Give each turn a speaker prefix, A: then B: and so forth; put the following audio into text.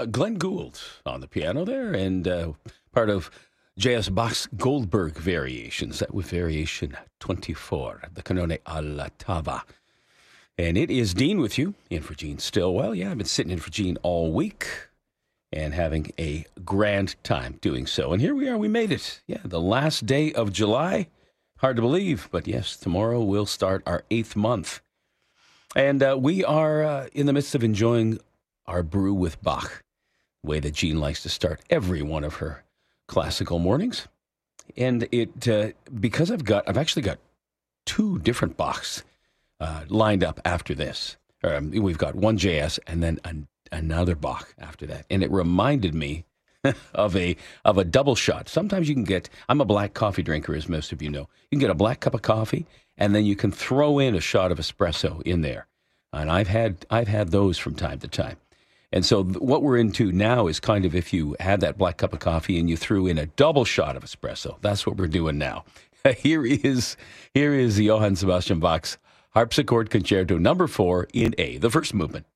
A: Glenn Gould on the piano there, and part of J.S. Bach's Goldberg Variations. That was Variation 24, the Canone alla Tava. And it is Dean with you, in for Gene Stillwell. Yeah, I've been sitting in for Gene all week and having a grand time doing so. And here we are, we made it. Yeah, the last day of July. Hard to believe, but yes, tomorrow we'll start our 8th month. And we are in the midst of enjoying our brew with Bach, the way that Jean likes to start every one of her classical mornings. And it because I've actually got 2 different Bachs lined up after this. We've got one JS and then another Bach after that. And it reminded me of a double shot. Sometimes you can get, I'm a black coffee drinker, as most of you know. You can get a black cup of coffee, and then you can throw in a shot of espresso in there. And I've had those from time to time. And so what we're into now is kind of if you had that black cup of coffee and you threw in a double shot of espresso. That's what we're doing now. Here is Johann Sebastian Bach's Harpsichord Concerto number 4 in A, the first movement.